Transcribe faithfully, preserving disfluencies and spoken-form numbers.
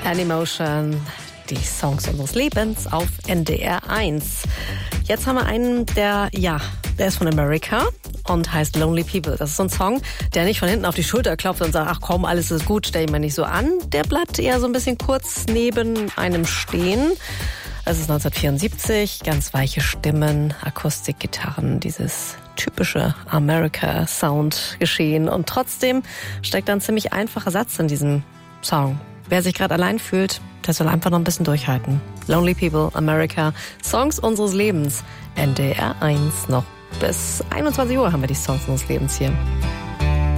Animotion, die Songs unseres Lebens auf N D R eins. Jetzt haben wir einen, der, ja, der ist von America und heißt Lonely People. Das ist so ein Song, der nicht von hinten auf die Schulter klopft und sagt, ach komm, alles ist gut, stell dich mal nicht so an. Der bleibt eher so ein bisschen kurz neben einem stehen. Es ist neunzehnhundertvierundsiebzig, ganz weiche Stimmen, Akustikgitarren, dieses typische America-Sound geschehen. Und trotzdem steckt da ein ziemlich einfacher Satz in diesem Song. Wer sich gerade allein fühlt, der soll einfach noch ein bisschen durchhalten. Lonely People, America, Songs unseres Lebens. N D R eins noch bis einundzwanzig Uhr haben wir die Songs unseres Lebens hier.